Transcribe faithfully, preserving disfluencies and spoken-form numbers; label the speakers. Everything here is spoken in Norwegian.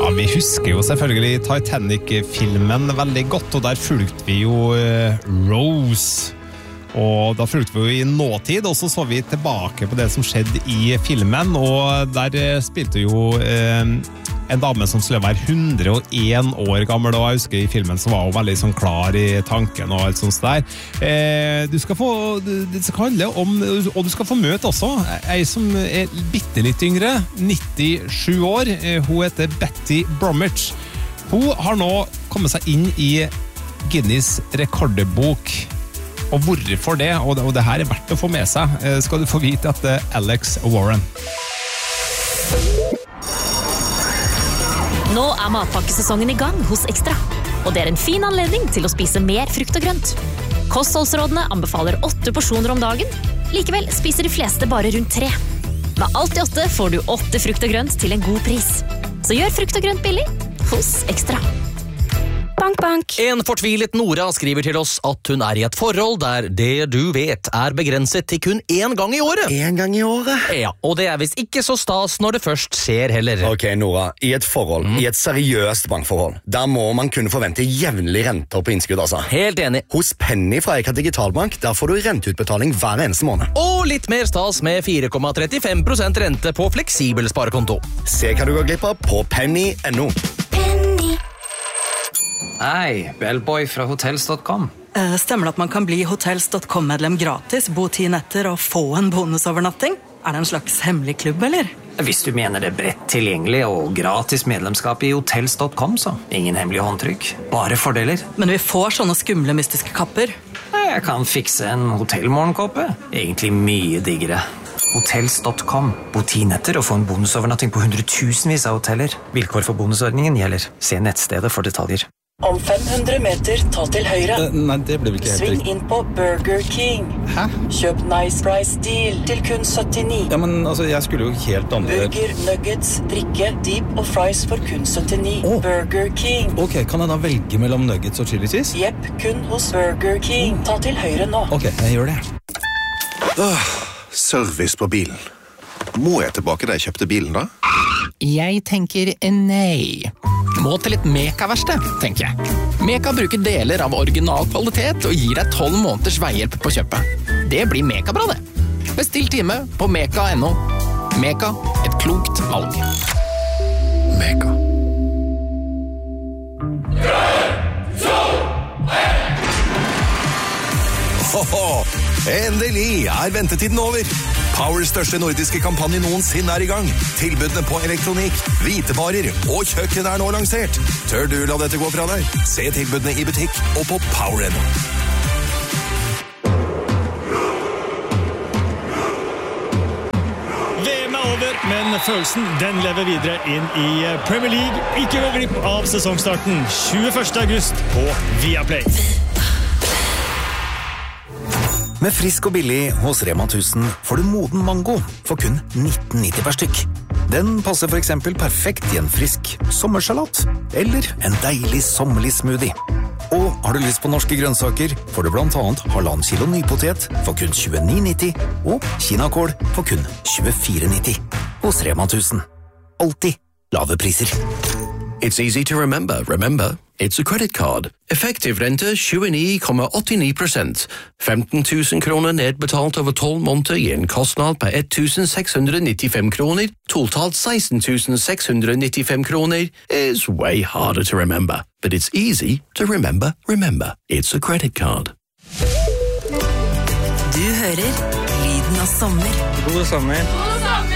Speaker 1: Ja, vi husker jo selvfølgelig Titanic-filmen veldig godt, og der fulgte vi jo uh, Rose. Og da fulgte vi jo i nåtid, og så så vi tilbake på det som skjedde i filmen, og der spilte jo uh, en dame som skulle være hundre og en år gammel, og jeg husker i filmen så var hun veldig sånn klar i tanken og alt sånt der. Uh, du skal få, det skal handle om, og du skal få møte også, ei som er bitte litt yngre, nittisju år, uh, hun heter Betty Bromwich. Hun har nå kommet seg inn i Guinness rekordbok. Og hvorfor det? Og det, og det her er verdt å få med seg, eh, skal du få vite at det er Alex Warren.
Speaker 2: Nå er matpakkesesongen i gang hos Extra, og det er en fin anledning til å spise mer frukt og grønt. Kostholdsrådene anbefaler åtte porsjoner om dagen, likevel spiser de fleste bare rundt tre. Med alt i åtte får du åtte frukt og grønt til en god pris. Så gjør frukt og grønt billig hos Extra.
Speaker 3: Bank, bank.
Speaker 4: En fortvilet Nora skriver til oss at hun er i et forhold der det du vet er begrenset til kun én gang i året.
Speaker 5: En gang i året?
Speaker 4: Ja, og det er visst ikke så stas når det først skjer heller.
Speaker 5: Ok, Nora, i et forhold, mm. i et seriøst bankforhold, der må man kunne forvente jevnlig renter på innskudd, altså.
Speaker 4: Helt enig.
Speaker 5: Hos Penny fra Eka Digitalbank, der får du renteutbetaling hver eneste måned.
Speaker 4: Og litt mer stas med fire komma trettifem prosent rente på fleksibel sparekonto.
Speaker 5: Se hva du går glipp av på penny punktum no.
Speaker 6: Hei, Bellboy fra hotels punktum com.
Speaker 7: Uh, stemmer det at man kan bli hotels punktum com-medlem gratis, bo ti netter og få en bonusovernatting? Er det en slags hemmelig klubb, eller?
Speaker 6: Hvis du mener det er bredt tilgjengelig og gratis medlemskap i hotels punktum com, så ingen hemmelig håndtrykk, bare fordeler.
Speaker 7: Men vi får sånne skumle mystiske kapper.
Speaker 6: Jeg kan fikse en hotellmorgenkåpe. Egentlig mye diggere. hotels punktum com. Bo ti netter og få en bonusovernatting på hundretusenvis av hoteller. Vilkår for bonusordningen gjelder. Se nettstedet for detaljer.
Speaker 8: Om fem hundre meter, ta til høyre.
Speaker 9: Uh, nei, det ble vel ikke helt
Speaker 8: Sving
Speaker 9: riktig.
Speaker 8: inn på Burger King.
Speaker 9: Hæ?
Speaker 8: Kjøp Nice Price Deal til kun syttini.
Speaker 9: Ja, men altså, jeg skulle jo helt andre...
Speaker 8: Burger, nuggets, drikke, deep og fries for kun syttini. Oh. Burger King.
Speaker 9: Ok, kan jeg da velge mellom nuggets og chili cheese?
Speaker 8: Jepp, kun hos Burger King. Ta til høyre nå.
Speaker 9: Ok, jeg gjør det.
Speaker 10: Åh, service på bilen. Må jeg tilbake da jeg kjøpte bilen da?
Speaker 11: Jeg tenker nei. Må til et Meka-verksted, tenker jeg. Meka bruker deler av original kvalitet og gir deg tolv måneders veihjelp på kjøpet. Det blir Meka-bra, det. Bestill time på meka punktum no. Meka, et klokt valg.
Speaker 10: Meka.
Speaker 12: Hoho! Endelig er ventetiden over. Powers største nordiske kampanje noensinne er i gang. Tilbudene på elektronikk, hvitevarer og kjøkken er nå lansert. Tør du la dette gå fra deg? Se tilbudene i butikk og på Power punktum no.
Speaker 13: V M er over, men følelsen den lever videre inn i Premier League. Ikke gå glipp av sesongstarten tjueførste august på Viaplay.
Speaker 14: Med frisk og billig hos Rema tusen får du moden mango for kun nitten nitti per stykk. Den passer for eksempel perfekt i en frisk sommersalat eller en deilig sommerlig smoothie. Og har du lyst på norske grønnsaker, får du blant annet halvannen kilo nypotet for kun tjueni nitti og kinakål for kun tjuefire nitti. Hos Rema tusen. Alltid lave priser.
Speaker 15: It's easy to remember. Remember, it's a credit card. Effektiv rente tjueni komma åttini prosent. femten tusen kroner nedbetalt over tolv måneder i en kostnad på ett tusen seks hundre nittifem kroner. Totalt seksten tusen seks hundre nittifem kroner is way harder to remember. But it's easy to remember. Remember, it's a credit card.
Speaker 16: Du hører lyden av sommer.
Speaker 17: God sommer.
Speaker 16: God sommer!